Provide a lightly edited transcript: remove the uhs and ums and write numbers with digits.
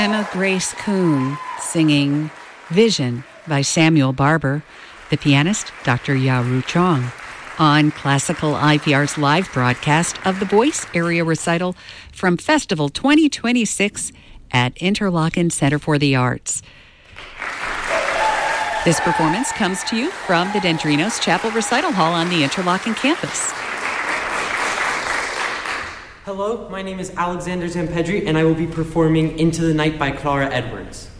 Emma Grace Kuhn singing Vision by Samuel Barber, the pianist Dr. Yaru Chong, on Classical IPR's live broadcast of the Boyce Area Recital from Festival 2026 at Interlochen Center for the Arts. This performance comes to you from the Dendrinos Chapel Recital Hall on the Interlochen campus. Hello, my name is Alexander Zampedri, and I will be performing Into the Night by Clara Edwards.